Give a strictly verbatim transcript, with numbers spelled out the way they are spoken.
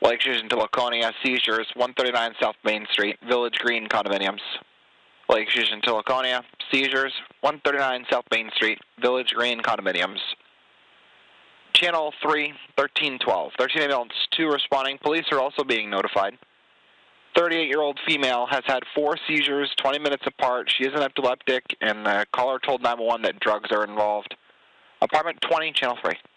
Lake Fusion to Laconia, seizures, one thirty-nine South Main Street, Village Green condominiums. Lake Fusion to Laconia, seizures, one thirty-nine South Main Street, Village Green condominiums. Channel three, thirteen twelve. thirteen ambulance two responding. Police are also being notified. thirty-eight-year-old female has had four seizures, twenty minutes apart. She is an epileptic, and the caller told nine one one that drugs are involved. Apartment twenty, channel three.